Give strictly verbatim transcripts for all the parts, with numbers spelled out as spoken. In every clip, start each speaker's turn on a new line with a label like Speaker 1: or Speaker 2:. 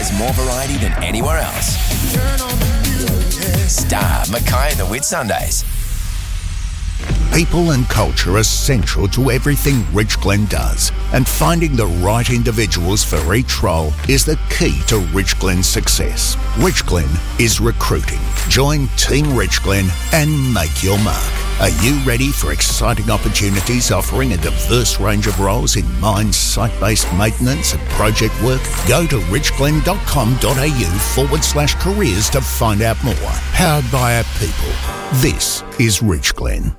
Speaker 1: There's more variety than anywhere else. Star Mackay and the Whitsundays.
Speaker 2: People and culture are central to everything Rich Glen does, and finding the right individuals for each role is the key to Rich Glen's success. Rich Glen is recruiting. Join Team Rich Glen and make your mark. Are you ready for exciting opportunities offering a diverse range of roles in mines, site-based maintenance and project work? Go to richglen.com.au forward slash careers to find out more. Powered by our people. This is Rich Glen.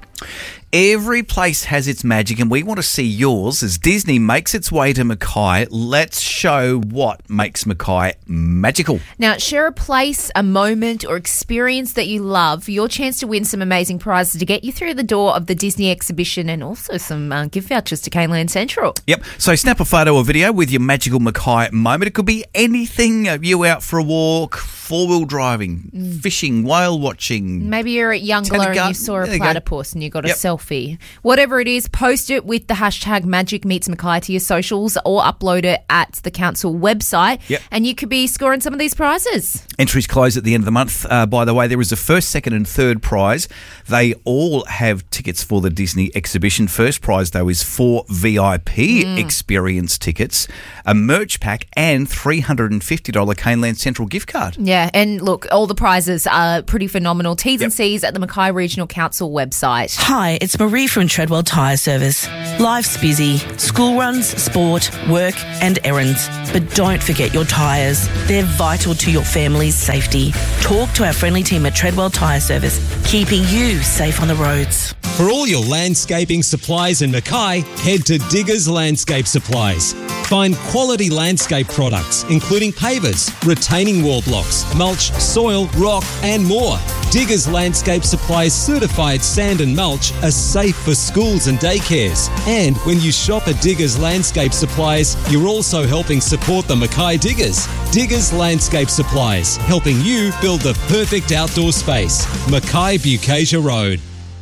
Speaker 3: Every place has its magic, and we want to see yours as Disney makes its way to Mackay. Let's show what makes Mackay magical.
Speaker 4: Now, share a place, a moment, or experience that you love for your chance to win some amazing prizes to get you through the door of the Disney exhibition, and also some uh, gift vouchers to Caneland Central.
Speaker 3: Yep. So snap a photo or video with your magical Mackay moment. It could be anything. Uh, you out for a walk, four-wheel driving, mm. fishing, whale watching.
Speaker 4: Maybe you're at Youngler and you saw a platypus and you got a yep. selfie. Whatever it is, post it with the hashtag Magic Meets Mackay to your socials or upload it at the council website,
Speaker 3: yep.
Speaker 4: and you could be scoring some of these prizes.
Speaker 3: Entries close at the end of the month. Uh, by the way, there is a first, second and third prize. They all have tickets for the Disney exhibition. First prize, though, is four V I P mm. experience tickets, a merch pack and three hundred fifty dollars Caneland Central gift card.
Speaker 4: Yeah, and look, all the prizes are pretty phenomenal. T's
Speaker 3: yep.
Speaker 4: and C's at the Mackay Regional Council website.
Speaker 5: Hi, it's Marie from Treadwell Tyre Service. Life's busy. School runs, sport, work and errands. But don't forget your tyres. They're vital to your family's safety. Talk to our friendly team at Treadwell Tyre Service, keeping you safe on the roads.
Speaker 6: For all your landscaping supplies in Mackay, head to Diggers Landscape Supplies. Find quality landscape products, including pavers, retaining wall blocks, mulch, soil, rock and more. Diggers Landscape Supplies certified sand and mulch are safe for schools and daycares. And when you shop at Diggers Landscape Supplies, you're also helping support the Mackay Diggers. Diggers Landscape Supplies, helping you build the perfect outdoor space. Mackay Bucasia Road.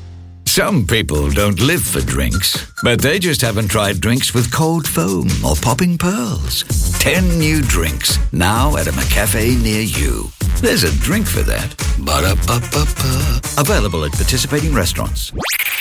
Speaker 7: Some people don't live for drinks, but they just haven't tried drinks with cold foam or popping pearls. Ten new drinks, now at a McCafe near you. There's a drink for that. Ba-da-ba-ba-ba. Available at participating restaurants.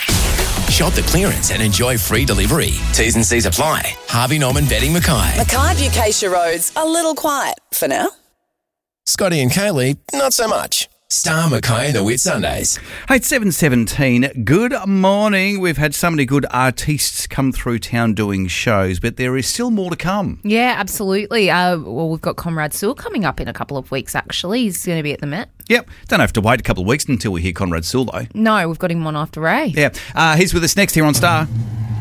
Speaker 1: Shop the clearance and enjoy free delivery. T's and C's apply. Harvey Norman Bedding Mackay.
Speaker 8: Mackay Bucasia Road's a little quiet for now.
Speaker 1: Scotty and Kaylee, not so much. Star Mackay and the Whitsundays.
Speaker 3: Hey, it's seven seventeen. Good morning. We've had so many good artists come through town doing shows, but there is still more to come.
Speaker 4: Yeah, absolutely. Uh, well, we've got Conrad Sewell coming up in a couple of weeks, actually. He's going to be at the Met.
Speaker 3: Yep. Don't have to wait a couple of weeks until we hear Conrad Sewell, though.
Speaker 4: No, we've got him on after Ray.
Speaker 3: Yeah. Uh, he's with us next here on Star.